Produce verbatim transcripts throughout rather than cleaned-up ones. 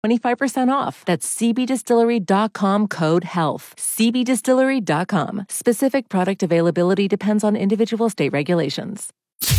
twenty-five percent off. That's c b distillery dot com code HEALTH. c b distillery dot com. Specific product availability depends on individual state regulations.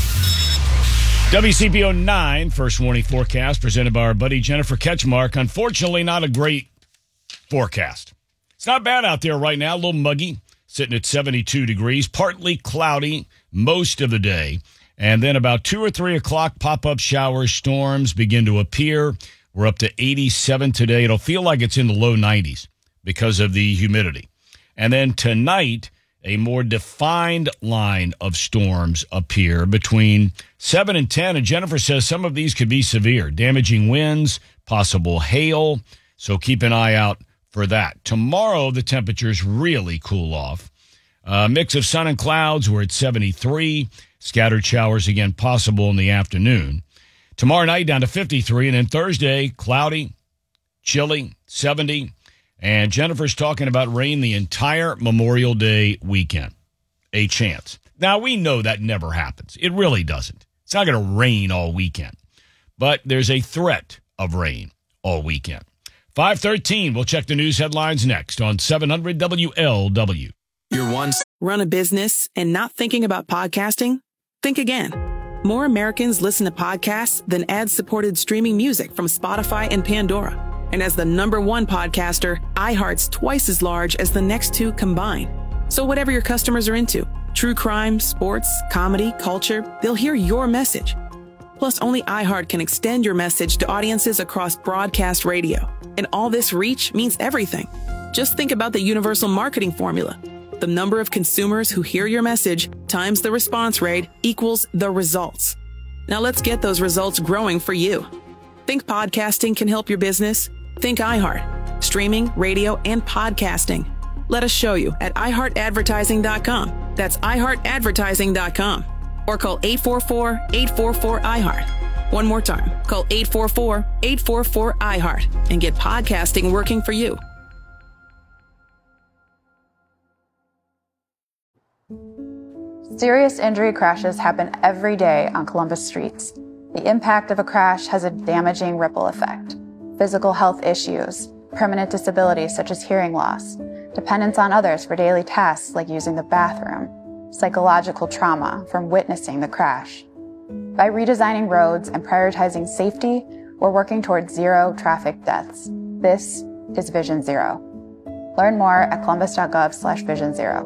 W C P O nine, first warning forecast presented by our buddy Jennifer Ketchmark. Unfortunately, not a great forecast. It's not bad out there right now, a little muggy, sitting at seventy-two degrees, partly cloudy most of the day. And then about two or three o'clock, pop-up showers, storms begin to appear. We're up to eighty-seven today. It'll feel like it's in the low nineties because of the humidity. And then tonight, a more defined line of storms appear between seven and ten. And Jennifer says some of these could be severe, damaging winds, possible hail. So keep an eye out for that. Tomorrow, the temperatures really cool off. A mix of sun and clouds. We're at seventy-three. Scattered showers again possible in the afternoon. Tomorrow night down to fifty-three, and then Thursday, cloudy, chilly, seventy. And Jennifer's talking about rain the entire Memorial Day weekend. A chance. Now, we know that never happens. It really doesn't. It's not going to rain all weekend. But there's a threat of rain all weekend. five thirteen, we'll check the news headlines next on seven hundred W L W. Your one. Run a business and not thinking about podcasting? Think again. More Americans listen to podcasts than ad-supported streaming music from Spotify and Pandora. And as the number one podcaster, iHeart's twice as large as the next two combined. So whatever your customers are into, true crime, sports, comedy, culture, they'll hear your message. Plus, only iHeart can extend your message to audiences across broadcast radio. And all this reach means everything. Just think about the universal marketing formula. The number of consumers who hear your message times the response rate equals the results. Now let's get those results growing for you. Think podcasting can help your business? Think iHeart. Streaming, radio, and podcasting. Let us show you at i heart advertising dot com. That's i heart advertising dot com. Or call eight four four, eight four four, I heart. One more time. Call eight four four, eight four four, I heart and get podcasting working for you. Serious injury crashes happen every day on Columbus streets. The impact of a crash has a damaging ripple effect. Physical health issues, permanent disabilities such as hearing loss, dependence on others for daily tasks like using the bathroom, psychological trauma from witnessing the crash. By redesigning roads and prioritizing safety, we're working towards zero traffic deaths. This is Vision Zero. Learn more at columbus.gov slash vision zero.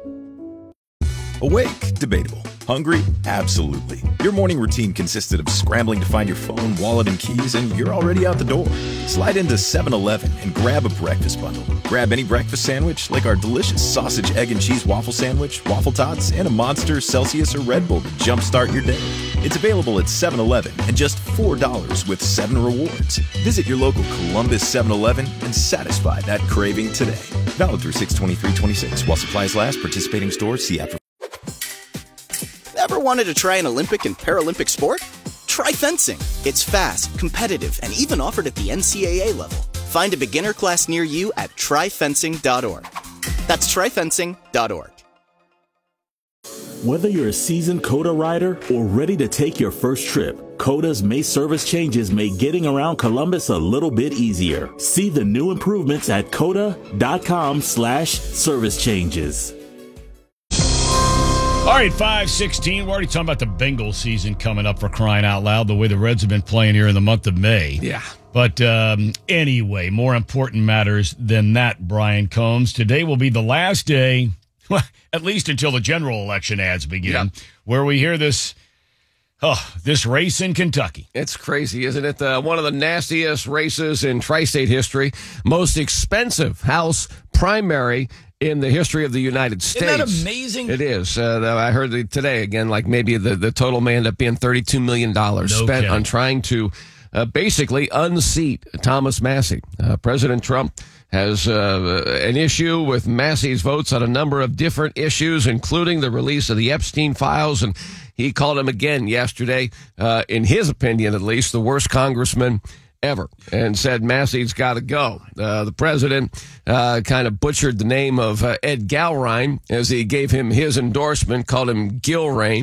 Awake? Debatable. Hungry? Absolutely. Your morning routine consisted of scrambling to find your phone, wallet, and keys, and you're already out the door. Slide into seven eleven and grab a breakfast bundle. Grab any breakfast sandwich, like our delicious sausage, egg, and cheese waffle sandwich, waffle tots, and a Monster, Celsius, or Red Bull to jumpstart your day. It's available at seven eleven and just four dollars with seven rewards. Visit your local Columbus seven eleven and satisfy that craving today. Valid through six twenty-three twenty-six. While supplies last, participating stores, see app for. Ever wanted to try an Olympic and Paralympic sport? Try fencing. It's fast, competitive, and even offered at the N C double A level. Find a beginner class near you at try fencing dot org. That's try fencing dot org. Whether you're a seasoned COTA rider or ready to take your first trip, COTA's May service changes make getting around Columbus a little bit easier. See the new improvements at cota.com slash service changes. All right, five sixteen. We're already talking about the Bengals season coming up, for crying out loud, the way the Reds have been playing here in the month of May. Yeah. But um, anyway, more important matters than that, Brian Combs. Today will be the last day, at least until the general election ads begin, yeah. where we hear this oh, this race in Kentucky. It's crazy, isn't it? Uh, one of the nastiest races in tri-state history, most expensive House primary in the history of the United States. Isn't that amazing? It is. Uh, I heard it today, again, like maybe the, the total may end up being thirty-two million dollars no spent kidding. on trying to uh, basically unseat Thomas Massie. Uh, President Trump has uh, an issue with Massie's votes on a number of different issues, including the release of the Epstein files, and he called him again yesterday, uh, in his opinion at least, the worst congressman ever, and said Massie's got to go. Uh, the president uh, kind of butchered the name of uh, Ed Galrein as he gave him his endorsement, called him Gilrain.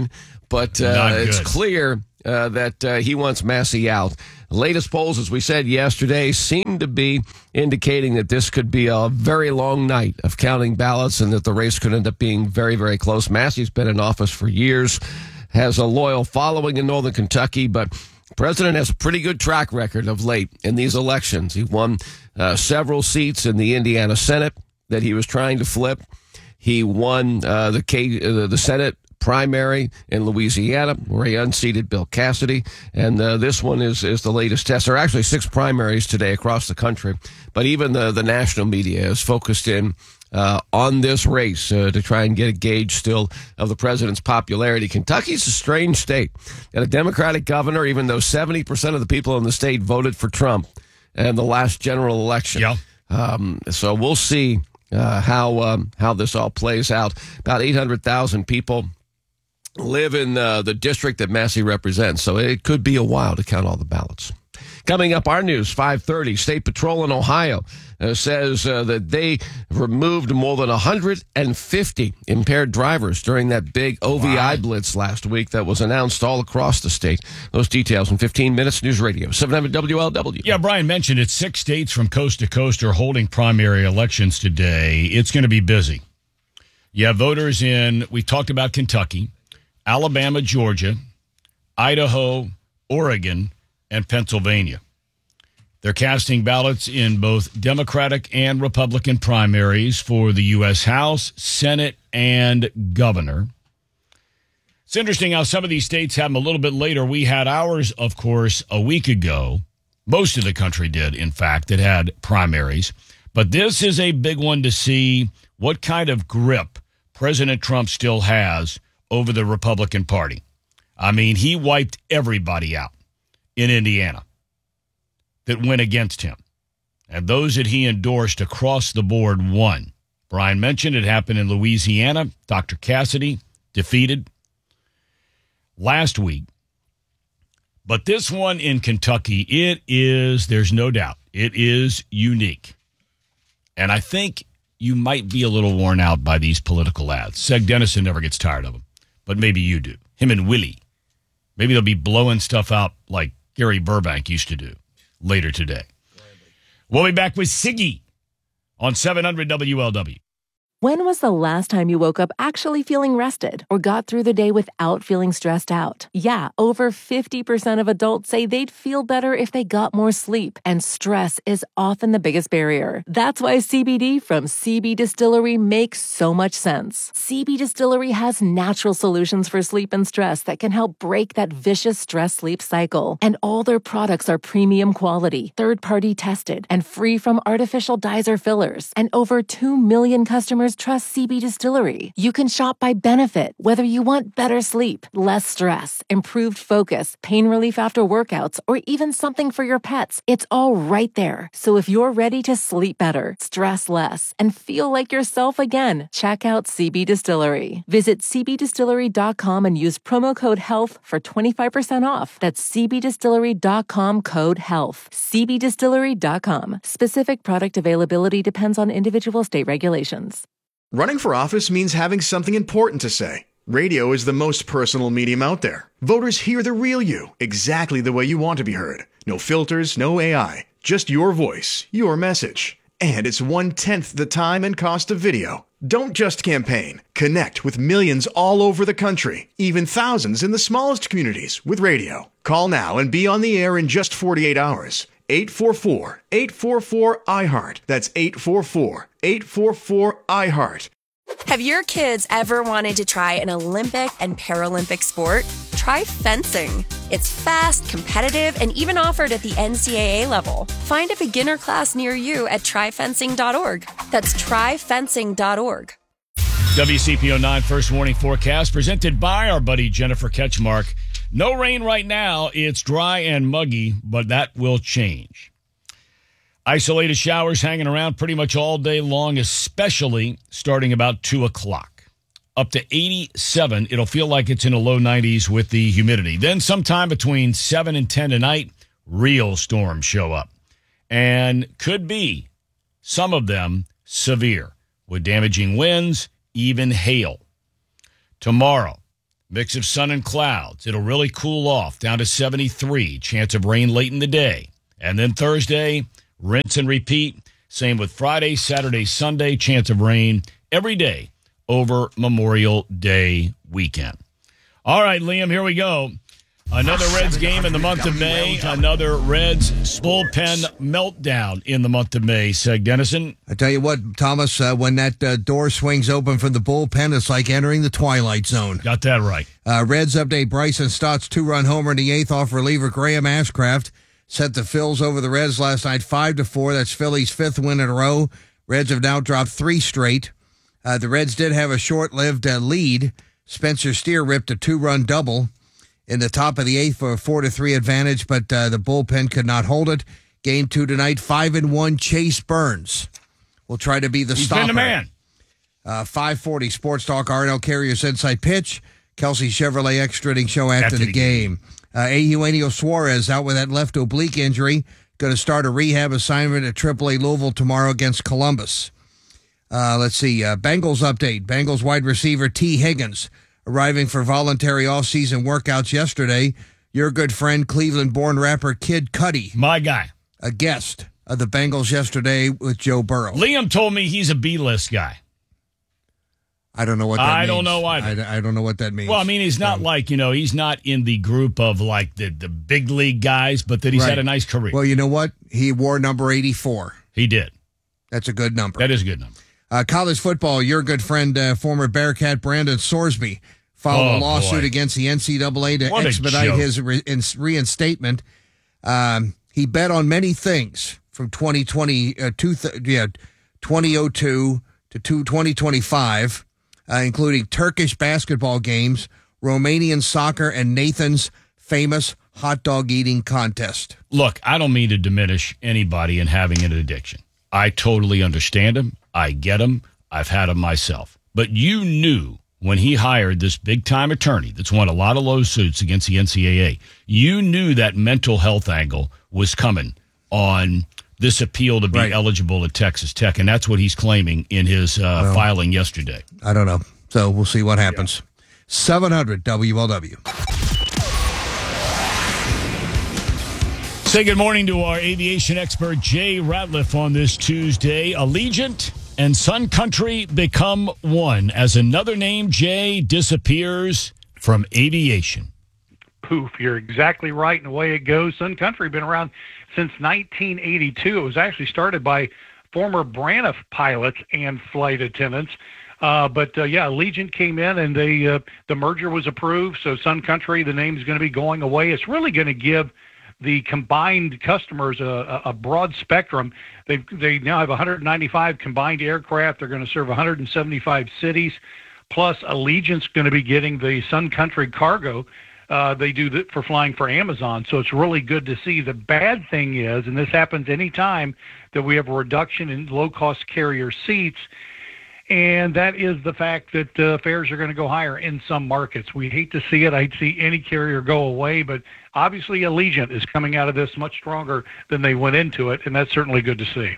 but uh, Not it's good. clear uh, that uh, he wants Massey out. Latest polls, as we said yesterday, seem to be indicating that this could be a very long night of counting ballots and that the race could end up being very, very close. Massey's been in office for years, has a loyal following in northern Kentucky, but the president has a pretty good track record of late in these elections. He won uh, several seats in the Indiana Senate that he was trying to flip. He won uh, the K, uh, the Senate primary in Louisiana, where he unseated Bill Cassidy. And uh, this one is, is the latest test. There are actually six primaries today across the country, but even the, the national media is focused in Uh, on this race uh, to try and get a gauge still of the president's popularity. Kentucky's a strange state. Got a Democratic governor, even though seventy percent of the people in the state voted for Trump in the last general election. Yeah. Um, so we'll see uh, how um, how this all plays out. About eight hundred thousand people live in uh, the district that Massey represents, so it could be a while to count all the ballots. Coming up, our news, five thirty, State Patrol in Ohio uh, says uh, that they removed more than one hundred fifty impaired drivers during that big O V I wow. blitz last week that was announced all across the state. Those details in fifteen minutes. News Radio, seven hundred W L W. Yeah, Brian mentioned it. Six states from coast to coast are holding primary elections today. It's going to be busy. You have voters in, we talked about Kentucky, Alabama, Georgia, Idaho, Oregon, and Pennsylvania. They're casting ballots in both Democratic and Republican primaries for the U S House, Senate, and governor. It's interesting how some of these states have them a little bit later. We had ours, of course, a week ago. Most of the country did, in fact, that had primaries. But this is a big one to see what kind of grip President Trump still has over the Republican Party. I mean, he wiped everybody out in Indiana that went against him. And those that he endorsed across the board won. Brian mentioned it happened in Louisiana. Doctor Cassidy defeated last week. But this one in Kentucky, it is, there's no doubt, it is unique. And I think you might be a little worn out by these political ads. Seg Dennison never gets tired of them, but maybe you do. Him and Willie. Maybe they'll be blowing stuff out like Gary Burbank used to do later today. We'll be back with Siggy on seven hundred W L W. When was the last time you woke up actually feeling rested or got through the day without feeling stressed out? Yeah, over fifty percent of adults say they'd feel better if they got more sleep, and stress is often the biggest barrier. That's why C B D from C B Distillery makes so much sense. C B Distillery has natural solutions for sleep and stress that can help break that vicious stress-sleep cycle. And all their products are premium quality, third-party tested, and free from artificial dyes or fillers. And over two million customers trust C B Distillery. You can shop by benefit, whether you want better sleep, less stress, improved focus, pain relief after workouts, or even something for your pets. It's all right there. So if you're ready to sleep better, stress less, and feel like yourself again, check out C B Distillery. Visit c b distillery dot com and use promo code HEALTH for twenty-five percent off. That's c b distillery dot com, code HEALTH. c b distillery dot com. Specific product availability depends on individual state regulations. Running for office means having something important to say. Radio is the most personal medium out there. Voters hear the real you, exactly the way you want to be heard. No filters, no A I, just your voice, your message. And it's one-tenth the time and cost of video. Don't just campaign. Connect with millions all over the country, even thousands in the smallest communities with radio. Call now and be on the air in just forty-eight hours. eight four four, eight four four, I heart. That's eight four four, eight four four, I heart. Have your kids ever wanted to try an Olympic and Paralympic sport? Try fencing. It's fast, competitive, and even offered at the N C double A level. Find a beginner class near you at try fencing dot org. That's try fencing dot org. W C P O nine First Warning Forecast presented by our buddy Jennifer Ketchmark. No rain right now. It's dry and muggy, but that will change. Isolated showers hanging around pretty much all day long, especially starting about two o'clock. Up to eighty-seven. It'll feel like it's in the low nineties with the humidity. Then sometime between seven and ten tonight, real storms show up. And could be, some of them, severe, with damaging winds, even hail. Tomorrow, Mix of sun and clouds. It'll really cool off down to seventy-three. Chance of rain late in the day. And then Thursday, rinse and repeat. Same with Friday, Saturday, Sunday. Chance of rain every day over Memorial Day weekend. All right, Liam, here we go. Another Reds game in the month of May. Another Reds bullpen meltdown in the month of May. Seg Dennison. I tell you what, Thomas, uh, when that uh, door swings open from the bullpen, it's like entering the twilight zone. Got that right. Uh, Reds update: Bryson Stott's two-run homer in the eighth off reliever Graham Ashcraft sent the Phils over the Reds last night five to four. That's Philly's fifth win in a row. Reds have now dropped three straight. Uh, the Reds did have a short-lived uh, lead. Spencer Steer ripped a two-run double in the top of the eighth for a four to three advantage, but uh, the bullpen could not hold it. Game two tonight, five and one. Chase Burns will try to be the He's stopper. He's been the man. Uh, five forty Sports Talk, R and L Carriers Inside Pitch. Kelsey Chevrolet Extra Inning Show after, after the, the game. game. Uh, Eugenio Suarez out with that left oblique injury. Going to start a rehab assignment at triple A Louisville tomorrow against Columbus. Uh, let's see. Uh, Bengals update. Bengals wide receiver T. Higgins arriving for voluntary off-season workouts yesterday. Your good friend, Cleveland-born rapper Kid Cudi. My guy. A guest of the Bengals yesterday with Joe Burrow. Liam told me he's a B-list guy. I don't know what that I means. don't know either. I, I don't know what that means. Well, I mean, he's not um, like, you know, he's not in the group of like the, the big league guys, but that he's right. had a nice career. Well, you know what? He wore number eighty-four. He did. That's a good number. That is a good number. Uh, college football, your good friend, uh, former Bearcat Brandon Sorsby, filed oh, a lawsuit boy. against the N C double A to what expedite his re- reinstatement. Um, he bet on many things from twenty twenty, uh, two th- yeah, twenty oh two to twenty twenty-five, uh, including Turkish basketball games, Romanian soccer, and Nathan's famous hot dog eating contest. Look, I don't mean to diminish anybody in having an addiction. I totally understand him. I get him. I've had him myself. But you knew when he hired this big-time attorney that's won a lot of lawsuits against the N C double A, you knew that mental health angle was coming on this appeal to be right. eligible at Texas Tech, and that's what he's claiming in his uh, well, filing yesterday. I don't know. So we'll see what happens. Yeah. seven hundred W L W. Say good morning to our aviation expert, Jay Ratliff, on this Tuesday. Allegiant and Sun Country become one as another name, Jay, disappears from aviation. Poof, you're exactly right in the way it goes. Sun Country been around since nineteen eighty-two. It was actually started by former Braniff pilots and flight attendants. Uh, but, uh, yeah, Allegiant came in and they, uh, the merger was approved. So Sun Country, the name is going to be going away. It's really going to give the combined customers a, a broad spectrum. They they now have one hundred ninety-five combined aircraft. They're going to serve one hundred seventy-five cities. Plus, Allegiant's going to be getting the Sun Country cargo. Uh, they do that for flying for Amazon, so it's really good to see. The bad thing is, and this happens any time that we have a reduction in low-cost carrier seats, and that is the fact that uh, fares are going to go higher in some markets. We hate to see it. I hate to see any carrier go away, but obviously Allegiant is coming out of this much stronger than they went into it, and that's certainly good to see.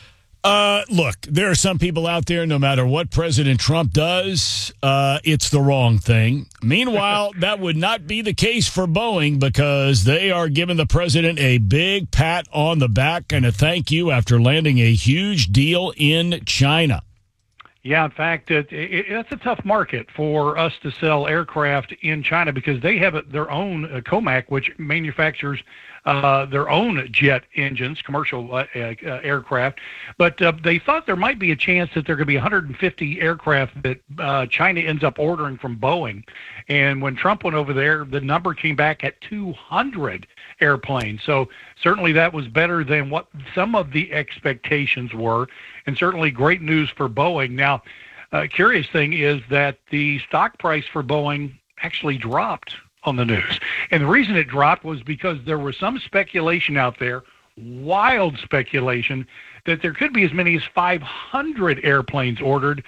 Uh, look, there are some people out there, no matter what President Trump does, uh, it's the wrong thing. Meanwhile, that would not be the case for Boeing because they are giving the president a big pat on the back and a thank you after landing a huge deal in China. Yeah, in fact, it, it, it's a tough market for us to sell aircraft in China because they have their own uh, COMAC, which manufactures uh, their own jet engines, commercial uh, uh, aircraft. But uh, they thought there might be a chance that there could be one hundred fifty aircraft that uh, China ends up ordering from Boeing. And when Trump went over there, the number came back at two hundred airplanes. So certainly that was better than what some of the expectations were, and certainly great news for Boeing. Now, uh, curious thing is that the stock price for Boeing actually dropped on the news. And the reason it dropped was because there was some speculation out there, wild speculation, that there could be as many as five hundred airplanes ordered.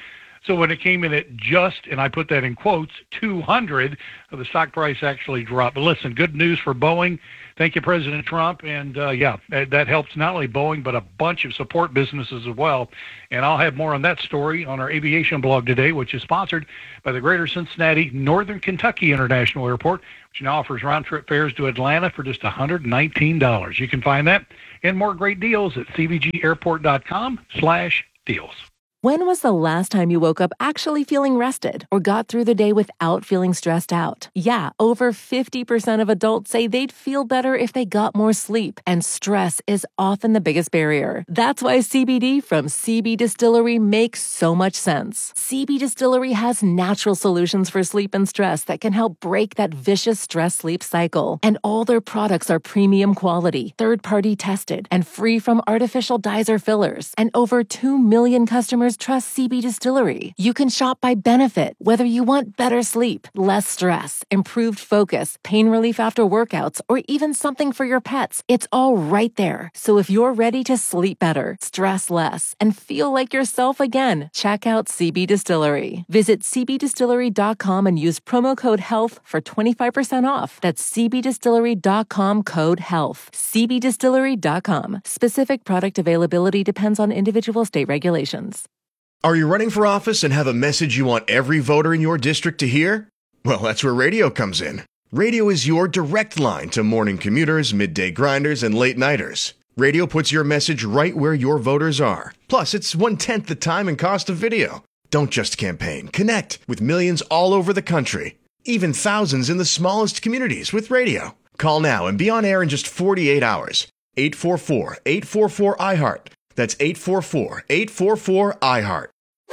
So when it came in at just, and I put that in quotes, two hundred, the stock price actually dropped. But listen, good news for Boeing. Thank you, President Trump. And, uh, yeah, that helps not only Boeing, but a bunch of support businesses as well. And I'll have more on that story on our aviation blog today, which is sponsored by the Greater Cincinnati Northern Kentucky International Airport, which now offers round-trip fares to Atlanta for just one hundred nineteen dollars. You can find that and more great deals at c b g airport dot com slash deals. When was the last time you woke up actually feeling rested or got through the day without feeling stressed out? Yeah, over fifty percent of adults say they'd feel better if they got more sleep, and stress is often the biggest barrier. That's why C B D from C B Distillery makes so much sense. C B Distillery has natural solutions for sleep and stress that can help break that vicious stress-sleep cycle. And all their products are premium quality, third-party tested, and free from artificial dyes or fillers. And over two million customers trust C B Distillery. You can shop by benefit, whether you want better sleep, less stress, improved focus, pain relief after workouts, or even something for your pets. It's all right there. So if you're ready to sleep better, stress less, and feel like yourself again, check out C B Distillery. Visit c b distillery dot com and use promo code HEALTH for twenty-five percent off. That's c b distillery dot com code HEALTH. c b distillery dot com. Specific product availability depends on individual state regulations. Are you running for office and have a message you want every voter in your district to hear? Well, that's where radio comes in. Radio is your direct line to morning commuters, midday grinders, and late-nighters. Radio puts your message right where your voters are. Plus, it's one-tenth the time and cost of video. Don't just campaign. Connect with millions all over the country, even thousands in the smallest communities with radio. Call now and be on air in just forty-eight hours. eight four four, eight four four, I heart. That's eight four four, eight four four, I heart.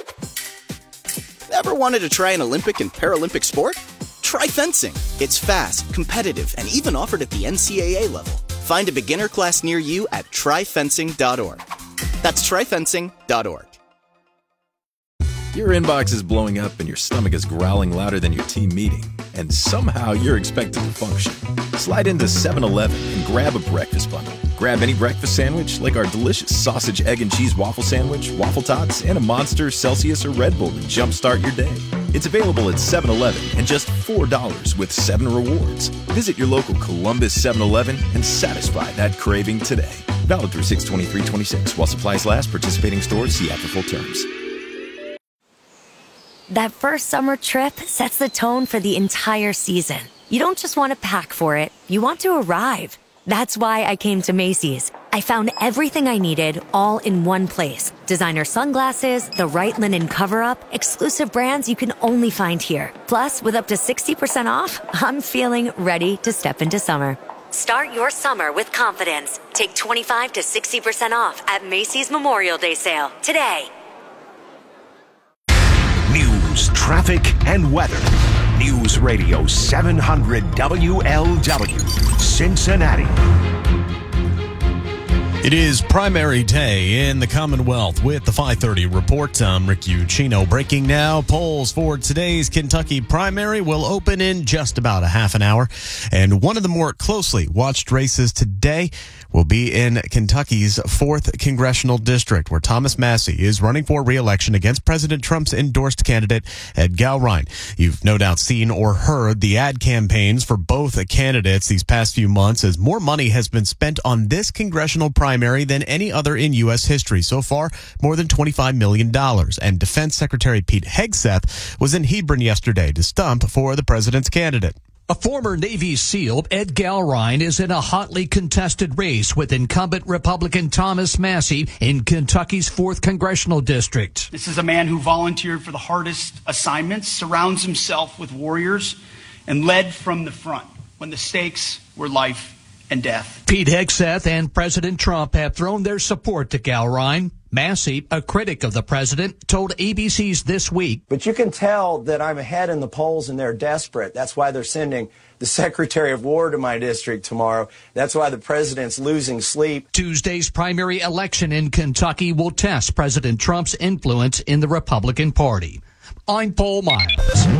Ever wanted to try an Olympic and Paralympic sport? Try fencing. It's fast, competitive, and even offered at the N C A A level. Find a beginner class near you at try fencing dot org. That's try fencing dot org. Your inbox is blowing up and your stomach is growling louder than your team meeting, and somehow you're expected to function. Slide into seven eleven and grab a breakfast bundle. Grab any breakfast sandwich like our delicious sausage, egg, and cheese waffle sandwich, waffle tots, and a Monster, Celsius, or Red Bull to jumpstart your day. It's available at seven eleven and just four dollars with seven rewards. Visit your local Columbus seven eleven and satisfy that craving today. Valid through six twenty-three twenty-six while supplies last. Participating stores, see after full terms. That first summer trip sets the tone for the entire season. You don't just want to pack for it, you want to arrive. That's why I came to Macy's. I found everything I needed all in one place. Designer sunglasses, the right linen cover-up, exclusive brands you can only find here. Plus, with up to sixty percent off, I'm feeling ready to step into summer. Start your summer with confidence. Take twenty-five to sixty percent off at Macy's Memorial Day sale today. News, traffic, and weather. News Radio seven hundred W L W, Cincinnati. It is primary day in the Commonwealth with the five thirty report. I'm Rick Uccino. Breaking now, polls for today's Kentucky primary will open in just about a half an hour. And one of the more closely watched races today will be in Kentucky's fourth Congressional District, where Thomas Massie is running for re-election against President Trump's endorsed candidate, Ed Gowrine. You've no doubt seen or heard the ad campaigns for both candidates these past few months, as more money has been spent on this congressional primary than any other in U S history. So far, more than twenty-five million dollars. And Defense Secretary Pete Hegseth was in Hebron yesterday to stump for the president's candidate. A former Navy SEAL, Ed Gowrine, is in a hotly contested race with incumbent Republican Thomas Massie in Kentucky's fourth Congressional District. This is a man who volunteered for the hardest assignments, surrounds himself with warriors, and led from the front when the stakes were life and death. Pete Hegseth and President Trump have thrown their support to Gowrine. Massie, a critic of the president, told A B C's This Week. But you can tell that I'm ahead in the polls and they're desperate. That's why they're sending the Secretary of War to my district tomorrow. That's why the president's losing sleep. Tuesday's primary election in Kentucky will test President Trump's influence in the Republican Party. I'm Paul Miles.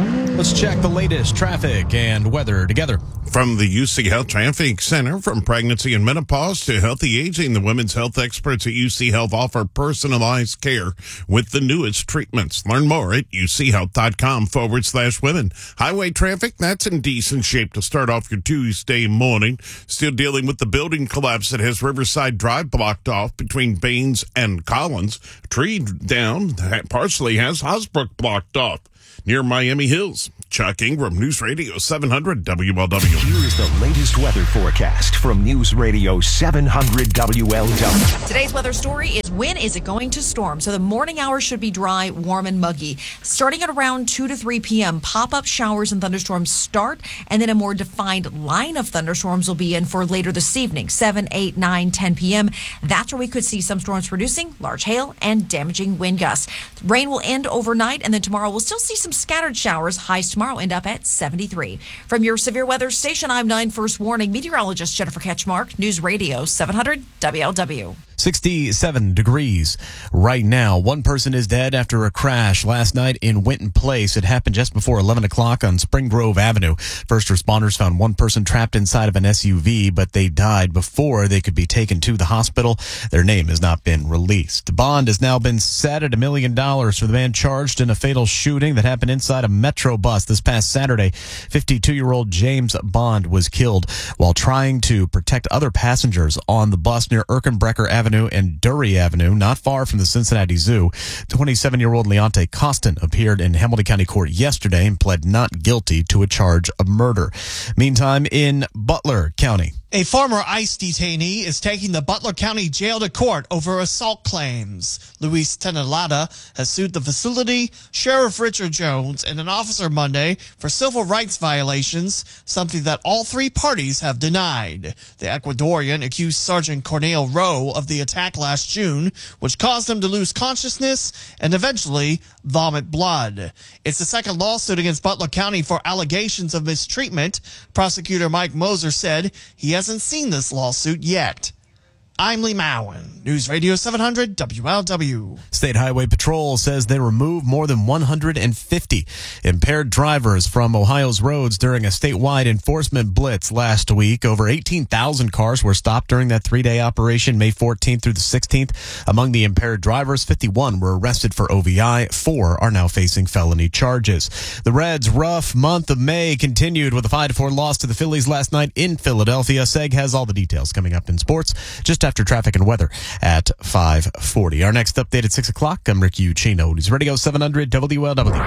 Let's check the latest traffic and weather together. From the U C Health Traffic Center, from pregnancy and menopause to healthy aging, the women's health experts at U C Health offer personalized care with the newest treatments. Learn more at uchealth.com forward slash women. Highway traffic, that's in decent shape to start off your Tuesday morning. Still dealing with the building collapse that has Riverside Drive blocked off between Baines and Collins. Tree down that partially has Hosbrook blocked off near Miami Hills. Chuck Ingram, News Radio seven hundred W L W. Here's the latest weather forecast from News Radio seven hundred W L W. Today's weather story is when is it going to storm? So the morning hours should be dry, warm, and muggy. Starting at around two to three p.m., pop-up showers and thunderstorms start, and then a more defined line of thunderstorms will be in for later this evening, seven, eight, nine, ten p.m. That's where we could see some storms producing large hail and damaging wind gusts. Rain will end overnight, and then tomorrow we'll still see some scattered showers. Highs tomorrow end up at seventy-three. From your severe weather station, I'm nine First Warning meteorologist Jennifer Ketchmark, News Radio seven hundred W L W. sixty-seven degrees right now. One person is dead after a crash last night in Winton Place. It happened just before eleven o'clock on Spring Grove Avenue. First responders found one person trapped inside of an S U V, but they died before they could be taken to the hospital. Their name has not been released. The bond has now been set at a million dollars for the man charged in a fatal shooting that happened inside a Metro bus this past Saturday. fifty-two-year-old James Bond was killed while trying to protect other passengers on the bus near Erkenbrecker Avenue and Dury Avenue, not far from the Cincinnati Zoo. twenty-seven-year-old Leonte Costin appeared in Hamilton County Court yesterday and pled not guilty to a charge of murder. Meantime, in Butler County, a former ICE detainee is taking the Butler County Jail to court over assault claims. Luis Tenelada has sued the facility, Sheriff Richard Jones, and an officer Monday for civil rights violations, something that all three parties have denied. The Ecuadorian accused Sergeant Cornel Rowe of the attack last June, which caused him to lose consciousness and eventually vomit blood. It's the second lawsuit against Butler County for allegations of mistreatment. Prosecutor Mike Moser said he has hasn't seen this lawsuit yet. I'm Lee Mowen, News Radio seven hundred W L W. State Highway Patrol says they removed more than one hundred fifty impaired drivers from Ohio's roads during a statewide enforcement blitz last week. Over eighteen thousand cars were stopped during that three-day operation, May fourteenth through the sixteenth. Among the impaired drivers, fifty-one were arrested for O V I. Four are now facing felony charges. The Reds' rough month of May continued with a five to four loss to the Phillies last night in Philadelphia. Seg has all the details coming up in sports just after traffic and weather at five forty. Our next update at six o'clock. I'm Rick Ucino, News Radio seven hundred W L W.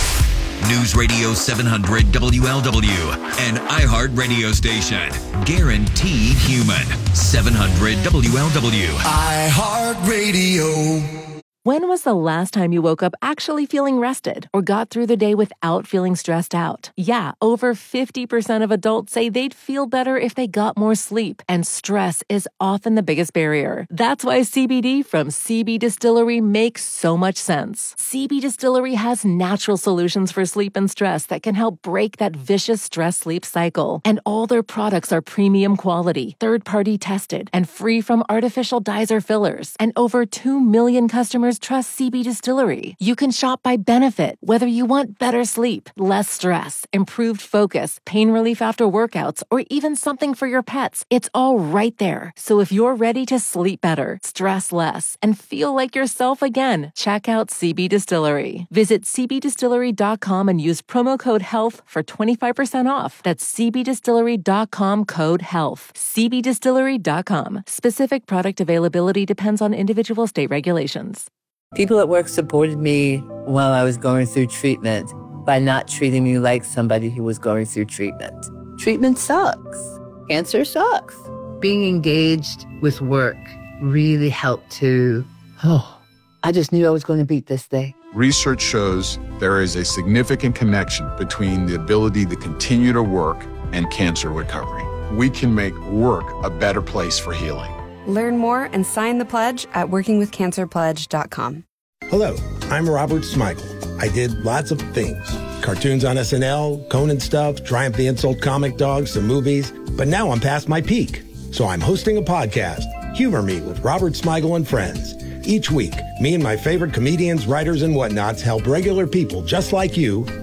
News Radio seven hundred W L W, an iHeart radio station. Guaranteed human. seven hundred W L W. iHeart Radio. When was the last time you woke up actually feeling rested or got through the day without feeling stressed out? Yeah, over fifty percent of adults say they'd feel better if they got more sleep, and stress is often the biggest barrier. That's why C B D from C B Distillery makes so much sense. C B Distillery has natural solutions for sleep and stress that can help break that vicious stress-sleep cycle. And all their products are premium quality, third-party tested, and free from artificial dyes or fillers. And over two million customers trust C B Distillery. You can shop by benefit, whether you want better sleep, less stress, improved focus, pain relief after workouts, or even something for your pets. It's all right there. So if you're ready to sleep better, stress less, and feel like yourself again, check out C B Distillery. Visit c b distillery dot com and use promo code HEALTH for twenty-five percent off. That's c b distillery dot com code HEALTH. c b distillery dot com. Specific product availability depends on individual state regulations. People at work supported me while I was going through treatment by not treating me like somebody who was going through treatment. Treatment sucks. Cancer sucks. Being engaged with work really helped to, oh, I just knew I was going to beat this thing. Research shows there is a significant connection between the ability to continue to work and cancer recovery. We can make work a better place for healing. Learn more and sign the pledge at working with cancer pledge dot com. Hello, I'm Robert Smigel. I did lots of things. Cartoons on S N L, Conan stuff, Triumph the Insult comic dogs, some movies. But now I'm past my peak. So I'm hosting a podcast, Humor Me with Robert Smigel and Friends. Each week, me and my favorite comedians, writers, and whatnots help regular people just like you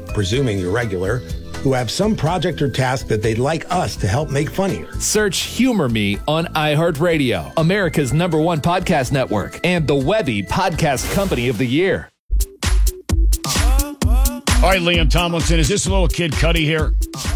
presuming you're regular, who have some project or task that they'd like us to help make funnier. Search Humor Me on iHeartRadio, America's number one podcast network, and the Webby Podcast Company of the Year. All right, Liam Tomlinson, is this a little Kid Cudi here?